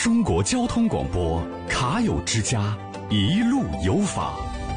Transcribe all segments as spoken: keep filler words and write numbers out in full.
中国交通广播卡友之家，一路有法。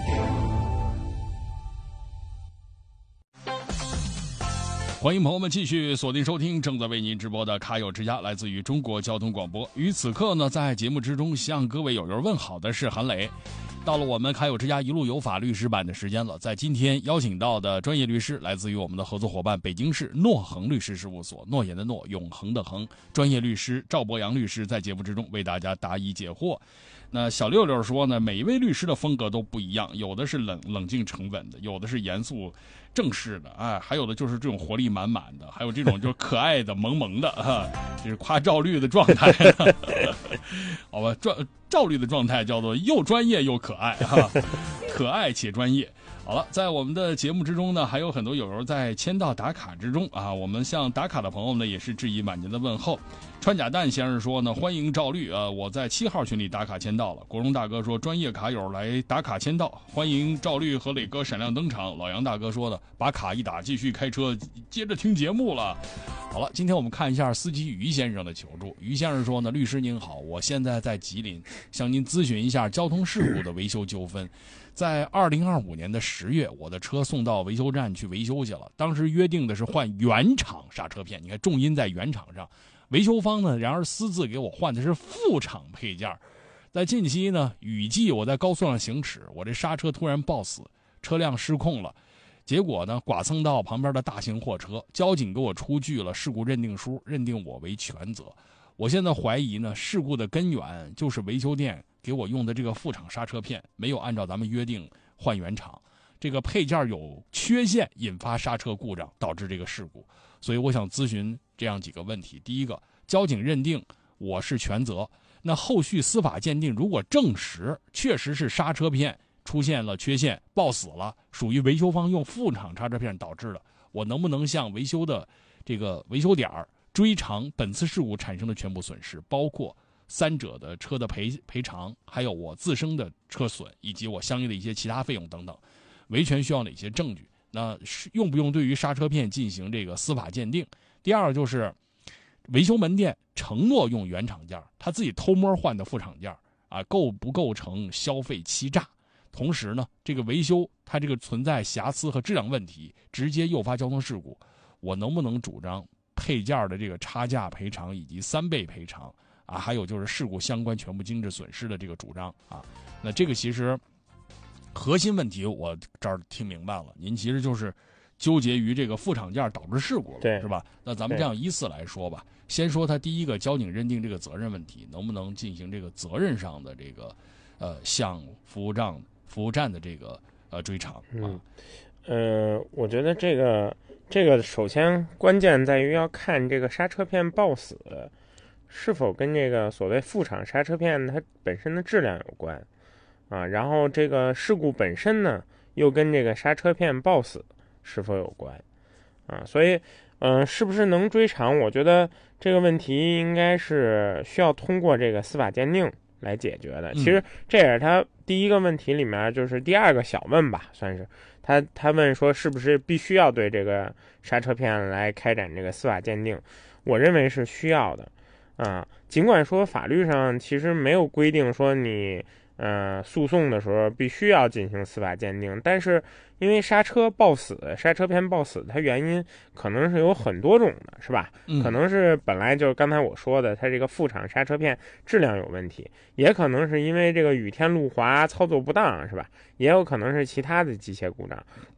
欢迎朋友们继续锁定收听正在为您直播的卡友之家，来自于中国交通广播。于此刻呢，在节目之中向各位友友问好的是韩磊。到了我们卡友之家一路有法律师版的时间了，在今天邀请到的专业律师来自于我们的合作伙伴北京市诺恒律师事务所，诺言的诺，永恒的恒，专业律师赵博洋律师在节目之中为大家答疑解惑。那小六六说呢，每一位律师的风格都不一样，有的是冷冷静沉稳的，有的是严肃正式的，哎，还有的就是这种活力满满的，还有这种就是可爱的萌萌的啊，这是夸赵律的状态。好吧，赵赵律的状态叫做又专业又可爱哈、啊，可爱且专业。好了，在我们的节目之中呢，还有很多友友在签到打卡之中啊，我们向打卡的朋友呢也是致以满年的问候。穿甲蛋先生说呢，欢迎赵律啊，我在七号群里打卡签到了。国荣大哥说，专业卡友来打卡签到，欢迎赵律和磊哥闪亮登场。老杨大哥说的，把卡一打，继续开车，接着听节目了。好了，今天我们看一下司机于先生的求助。于先生说呢，律师您好，我现在在吉林，向您咨询一下交通事故的维修纠纷。在二零二五年的十月，我的车送到维修站去维修去了，当时约定的是换原厂刹车片，你看重音在原厂上。维修方呢，然而私自给我换的是副厂配件。在近期呢，雨季我在高速上行驶，我这刹车突然抱死，车辆失控了，结果呢，剐蹭到旁边的大型货车，交警给我出具了事故认定书，认定我为全责。我现在怀疑呢，事故的根源就是维修店给我用的这个副厂刹车片没有按照咱们约定换原厂，这个配件有缺陷，引发刹车故障，导致这个事故。所以我想咨询这样几个问题。第一个，交警认定我是全责，那后续司法鉴定如果证实确实是刹车片出现了缺陷，抱死了，属于维修方用副厂刹车片导致的，我能不能向维修的这个维修点追偿本次事故产生的全部损失，包括三者的车的赔赔偿，还有我自身的车损，以及我相应的一些其他费用等等。维权需要哪些证据？那用不用对于刹车片进行这个司法鉴定？第二就是维修门店承诺用原厂件，他自己偷摸换的副厂件啊，构不构成消费欺诈？同时呢，这个维修它这个存在瑕疵和质量问题，直接诱发交通事故，我能不能主张配件的这个差价赔偿以及三倍赔偿啊？还有就是事故相关全部经济损失的这个主张啊？那这个其实核心问题我这儿听明白了，您其实就是纠结于这个副厂件导致事故了， 对， 是吧？那咱们这样依次来说吧。先说他第一个，交警认定这个责任问题，能不能进行这个责任上的这个呃向服务站服务站的这个呃追偿啊？ 嗯，呃，我觉得这个这个首先关键在于要看这个刹车片抱死是否跟这个所谓副厂刹车片它本身的质量有关啊，然后这个事故本身呢又跟这个刹车片抱死是否有关啊？所以，嗯、呃，是不是能追偿？我觉得这个问题应该是需要通过这个司法鉴定来解决的。其实这也是他第一个问题里面就是第二个小问吧，算是他他问说是不是必须要对这个刹车片来开展这个司法鉴定？我认为是需要的啊。尽管说法律上其实没有规定说你。呃，诉讼的时候必须要进行司法鉴定，但是因为刹车抱死、刹车片抱死，它原因可能是有很多种的，是吧？ 嗯、 可能是本来就是刚才我说的，它这个副厂刹车片质量有问题，也可能是因为这个雨天路滑操作不当，是吧？也有可能是其他的机械故障。